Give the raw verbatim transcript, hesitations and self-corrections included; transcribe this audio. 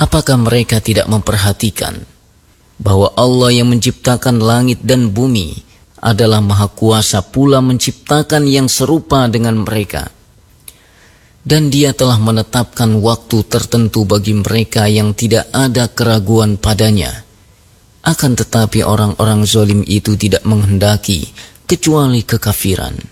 Apakah mereka tidak memperhatikan bahwa Allah yang menciptakan langit dan bumi adalah Maha Kuasa pula menciptakan yang serupa dengan mereka? Dan Dia telah menetapkan waktu tertentu bagi mereka yang tidak ada keraguan padanya. Akan tetapi orang-orang zalim itu tidak menghendaki kecuali kekafiran.